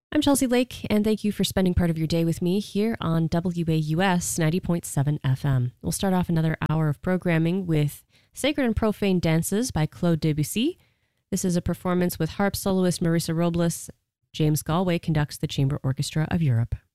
I'm Chelsea Lake, and thank you for spending part of your day with me here on WAUS 90.7 FM. We'll start off another hour of programming with Sacred and Profane Dances by Claude Debussy. This is a performance with harp soloist Marisa Robles. James Galway conducts the Chamber Orchestra of Europe.